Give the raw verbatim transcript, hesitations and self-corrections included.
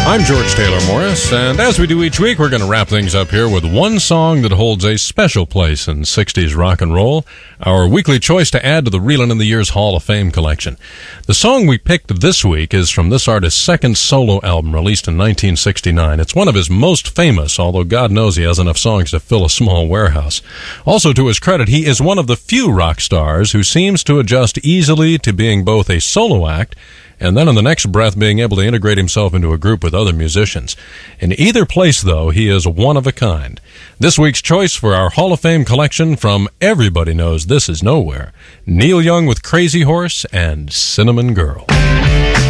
I'm George Taylor Morris, and as we do each week, we're going to wrap things up here with one song that holds a special place in sixties rock and roll, our weekly choice to add to the Reelin' in the Years Hall of Fame collection. The song we picked this week is from this artist's second solo album, released in nineteen sixty-nine. It's one of his most famous, although God knows he has enough songs to fill a small warehouse. Also, to his credit, he is one of the few rock stars who seems to adjust easily to being both a solo act and then in the next breath being able to integrate himself into a group with other musicians. In either place, though, he is one of a kind. This week's choice for our Hall of Fame collection from Everybody Knows This Is Nowhere, Neil Young with Crazy Horse and Cinnamon Girl.